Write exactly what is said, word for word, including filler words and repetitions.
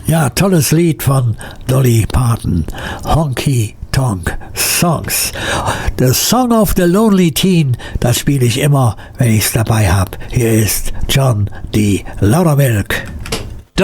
Ja, tolles Lied von Dolly Parton. Honky Tonk Songs. The Song of the Lonely Teen, das spiele ich immer, wenn ich es dabei habe. Hier ist John D. Loudermilk.